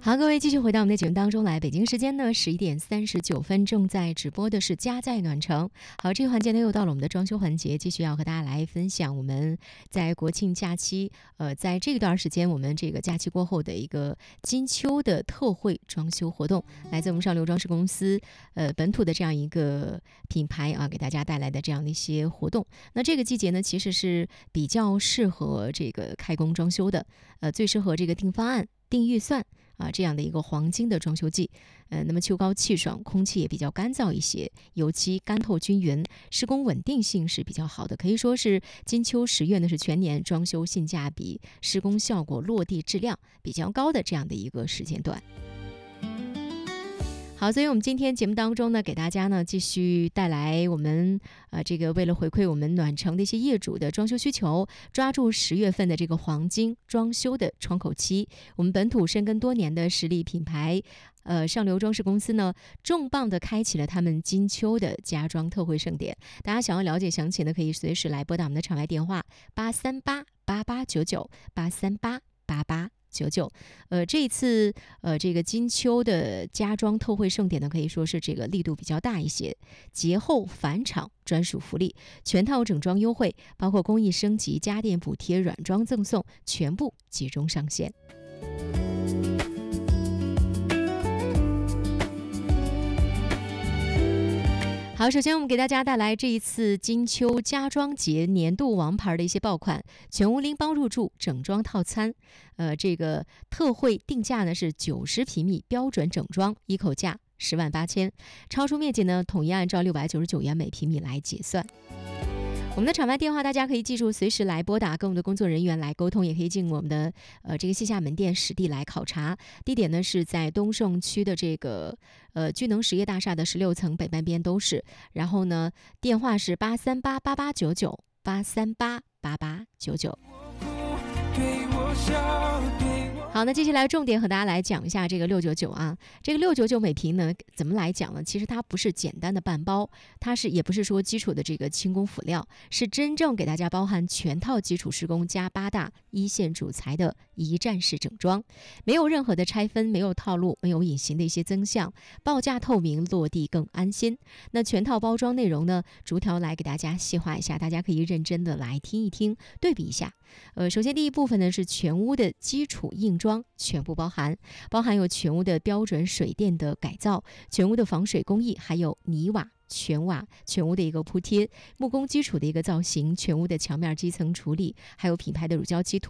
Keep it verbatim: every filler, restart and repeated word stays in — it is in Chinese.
好，各位继续回到我们的节目当中来。北京时间呢十一点三十九分，正在直播的是家在暖城。好，这个环节呢又到了我们的装修环节，继续要和大家来分享我们在国庆假期，呃，在这段时间我们这个假期过后的一个金秋的特惠装修活动，来自我们上流装饰公司呃本土的这样一个品牌啊，给大家带来的这样的一些活动。那这个季节呢，其实是比较适合这个开工装修的，呃，最适合这个定方案、定预算。啊，这样的一个黄金的装修季，呃，那么秋高气爽，空气也比较干燥一些，油漆干透均匀，施工稳定性是比较好的，可以说是金秋十月呢是全年装修性价比、施工效果、落地质量比较高的这样的一个时间段。好，所以我们今天节目当中呢，给大家呢继续带来我们呃这个为了回馈我们暖城的一些业主的装修需求，抓住十月份的这个黄金装修的窗口期，我们本土深耕多年的实力品牌呃上流装饰公司呢，重磅的开启了他们金秋的家装特惠盛典。大家想要了解详情呢，可以随时来拨打我们的场外电话八三八八八九九八三八八八九九，呃，这一次呃，这个金秋的家装特惠盛典呢，可以说是这个力度比较大一些，节后返场专属福利，全套整装优惠，包括工艺升级、家电补贴、软装赠送，全部集中上线。好，首先我们给大家带来这一次金秋家装节年度王牌的一些爆款，全屋拎包入住整装套餐，呃，这个特惠定价呢是九十平米标准整装，一口价十万八千，超出面积呢统一按照六百九十九元每平米来结算。我们的场外电话大家可以记住，随时来拨打，跟我们的工作人员来沟通，也可以进我们的呃这个线下门店实地来考察。地点呢是在东胜区的这个呃聚能实业大厦的十六层北半边都是。然后呢，电话是八三八八八九九八三八八八九九。好，那接下来重点和大家来讲一下这个六九九啊，这个六九九每平呢，怎么来讲呢？其实它不是简单的半包，它是也不是说基础的这个轻工辅料，是真正给大家包含全套基础施工加八大一线主材的一站式整装，没有任何的拆分，没有套路，没有隐形的一些增项，报价透明，落地更安心。那全套包装内容呢，逐条来给大家细化一下，大家可以认真的来听一听，对比一下。呃，首先第一部分呢是全屋的基础硬装全部包含，包含有全屋的标准水电的改造，全屋的防水工艺，还有泥瓦、全瓦、全屋的一个铺贴，木工基础的一个造型，全屋的墙面基层处理，还有品牌的乳胶漆涂